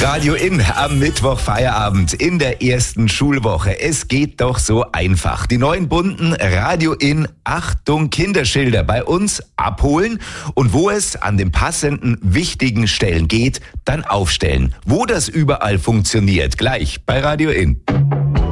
Radio In am Mittwoch Feierabend in der ersten Schulwoche. Es geht doch so einfach. Die neuen bunten Radio In Achtung Kinderschilder bei uns abholen und wo es an den passenden wichtigen Stellen geht, dann aufstellen. Wo das überall funktioniert, gleich bei Radio In.